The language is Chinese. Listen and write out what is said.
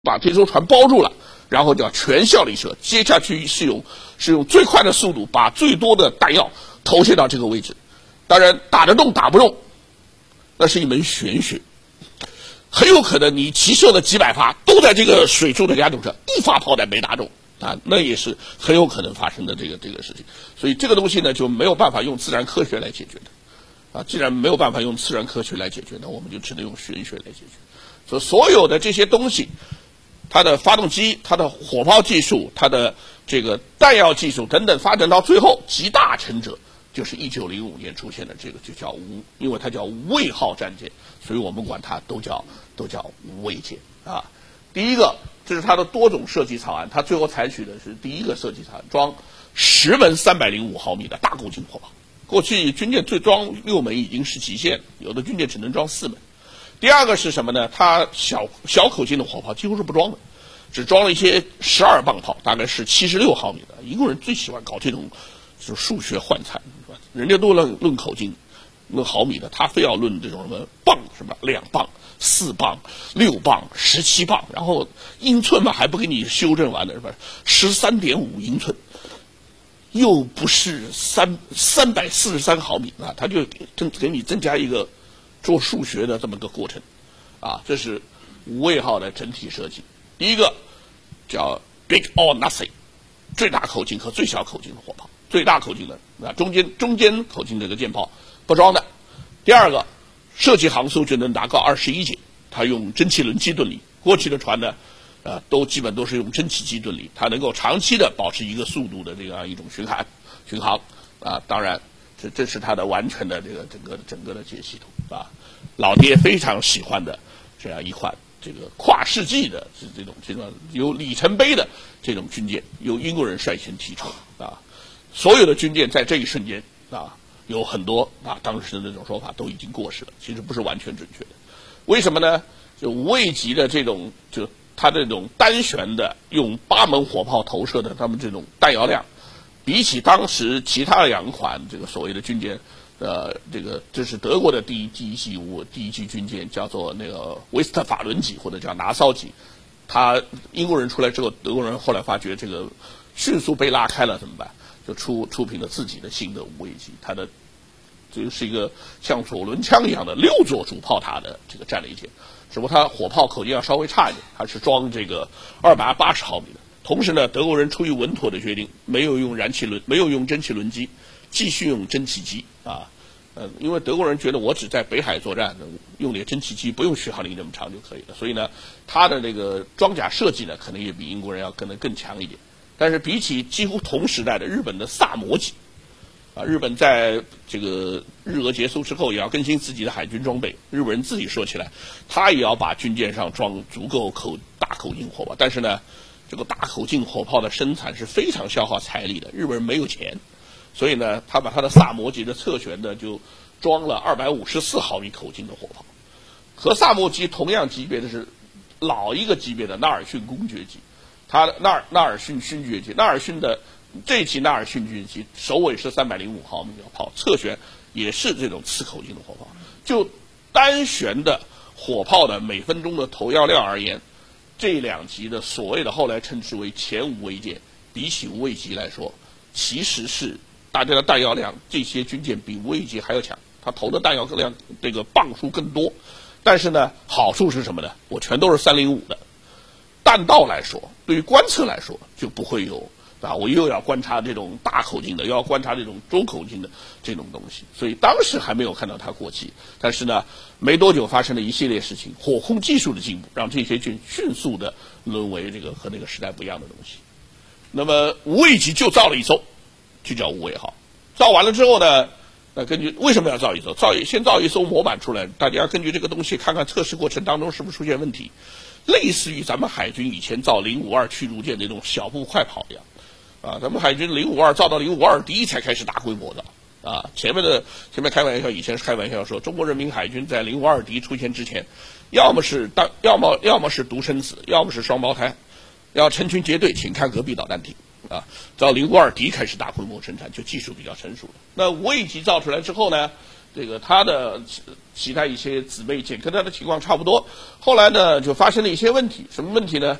把这艘船包住了，然后叫全效力射，接下去是用最快的速度把最多的弹药投射到这个位置。当然打得动打不动，那是一门玄学，很有可能你齐射了几百发都在这个水柱的压筒上，一发炮弹没打中啊，那也是很有可能发生的这个事情。所以这个东西呢就没有办法用自然科学来解决的啊，既然没有办法用自然科学来解决，那我们就只能用玄学来解决。所有的这些东西，它的发动机、它的火炮技术、它的这个弹药技术等等，发展到最后集大成者，就是1905年出现的这个就叫因为它叫无畏号战舰，所以我们管它都叫无畏舰啊。第一个，这是它的多种设计草案，它最后采取的是第一个设计草案，装10门305毫米的大口径火炮。过去军舰最装6门已经是极限，有的军舰只能装4门。第二个是什么呢？它小口径的火炮几乎是不装的，只装了一些12磅炮，大概是76毫米的。英国人最喜欢搞这种就是数学换算，人家都论口径、论毫米的，他非要论这种什么磅，什么2磅、4磅、6磅、17磅，然后英寸嘛还不给你修正完的是吧？13.5英寸，又不是343毫米啊，他就给你增加一个做数学的这么个过程，啊，这是无畏号的整体设计。第一个叫 Big or Nothing， 最大口径和最小口径的火炮，最大口径的啊中间口径这个舰炮不装的。第二个，设计航速就能达到21节，它用蒸汽轮机动力。过去的船呢，都基本都是用蒸汽机动力，它能够长期的保持一个速度的这样一种巡航啊。当然，这是它的完全的这个整个的这些系统啊。老爹非常喜欢的这样一款这个跨世纪的这种有里程碑的这种军舰，由英国人率先提出啊。所有的军舰在这一瞬间啊，有很多啊当时的那种说法都已经过时了，其实不是完全准确的。为什么呢？就无畏级的这种就它这种单旋的用8门火炮投射的，他们这种弹药量，比起当时其他2款这个所谓的军舰，这是德国的第一级军舰，叫做那个威斯特法伦级或者叫拿骚级。英国人出来之后，德国人后来发觉这个迅速被拉开了，怎么办？就出品了自己的新的无畏级，它的就是一个像左轮枪一样的6座主炮塔的这个战列舰，只不过它火炮口径要稍微差一点，它是装这个280毫米的。同时呢，德国人出于稳妥的决定，没有用蒸汽轮机，继续用蒸汽机啊。因为德国人觉得我只在北海作战，用点蒸汽机不用续航力那么长就可以了，所以呢，它的那个装甲设计呢，可能也比英国人要更强一点。但是比起几乎同时代的日本的萨摩级，啊，日本在这个日俄结束之后也要更新自己的海军装备。日本人自己说起来，他也要把军舰上装足够大口径火炮，但是呢，这个大口径火炮的生产是非常消耗财力的，日本人没有钱，所以呢，他把他的萨摩级的侧舷的就装了254毫米口径的火炮。和萨摩级同样级别的是老一个级别的纳尔逊公爵级，他的纳尔逊勋爵级，纳尔逊的这期纳尔逊军级首尾是305毫米的炮，侧舷也是这种次口径的火炮。就单旋的火炮的每分钟的投药量而言，这2级的所谓的后来称之为前无畏舰，比起无畏级来说，其实是大家的弹药量，这些军舰比无畏级还要强，它投的弹药量这个磅数更多。但是呢，好处是什么呢？我全都是305的，弹道来说，对于观测来说就不会有啊，我又要观察这种大口径的，又要观察这种中口径的这种东西，所以当时还没有看到它过期。但是呢，没多久发生了一系列事情，火控技术的进步让这些军迅速的沦为这个和那个时代不一样的东西。那么无畏级就造了一艘，就叫无畏号。造完了之后呢，那根据为什么要造一艘？先造一艘模板出来，大家根据这个东西看看测试过程当中是不是出现问题，类似于咱们海军以前造052驱逐舰那种小步快跑一样。啊，咱们海军052造到052D才开始大规模的啊。前面开玩笑，以前是开玩笑说，中国人民海军在052D出现之前，要么是独生子，要么是双胞胎，要成群结队，请看隔壁导弹艇啊。到052D开始大规模生产，就技术比较成熟了。那无畏级造出来之后呢， 这个他的其他一些姊妹姐跟他的情况差不多。后来呢，就发生了一些问题，什么问题呢？